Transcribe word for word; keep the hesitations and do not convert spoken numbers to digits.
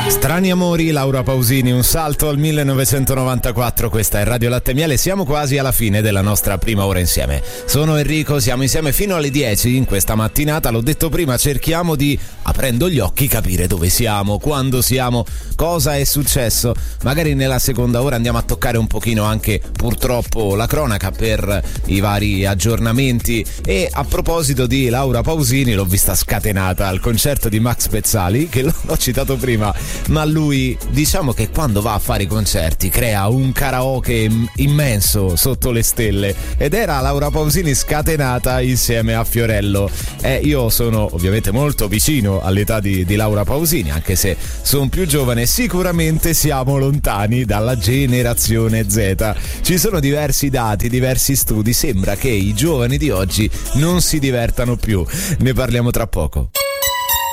Strani amori, Laura Pausini, un salto al millenovecentonovantaquattro, questa è Radio Latte e Miele, siamo quasi alla fine della nostra prima ora insieme. Sono Enrico, siamo insieme fino alle dieci in questa mattinata, l'ho detto prima, cerchiamo di, aprendo gli occhi, capire dove siamo, quando siamo, cosa è successo. Magari nella seconda ora andiamo a toccare un pochino anche purtroppo la cronaca per i vari aggiornamenti. E a proposito di Laura Pausini, l'ho vista scatenata al concerto di Max Pezzali, che l'ho citato prima, ma lui, diciamo che quando va a fare i concerti crea un karaoke immenso sotto le stelle, ed era Laura Pausini scatenata insieme a Fiorello. Eh, io sono ovviamente molto vicino all'età di, di Laura Pausini, anche se sono più giovane, sicuramente siamo lontani dalla generazione Z. Ci sono diversi dati, diversi studi, sembra che i giovani di oggi non si divertano più. Ne parliamo tra poco.